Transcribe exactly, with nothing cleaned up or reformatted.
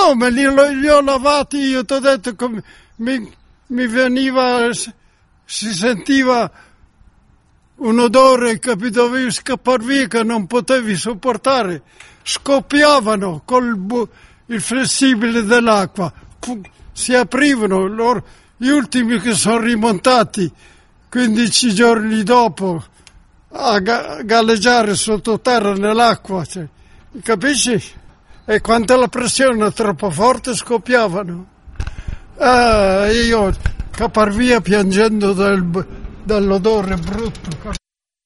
Come? Li, li ho lavati io, ti ho detto come mi, mi veniva, si sentiva un odore che dovevi scappare via, che non potevi sopportare. Scoppiavano col bu- il flessibile dell'acqua, si aprivano. Loro, gli ultimi che sono rimontati quindici giorni dopo a ga- galleggiare sottoterra nell'acqua, cioè, capisci? E quando la pressione è troppo forte scoppiavano. Ah, io capar via piangendo del, dell'odore brutto.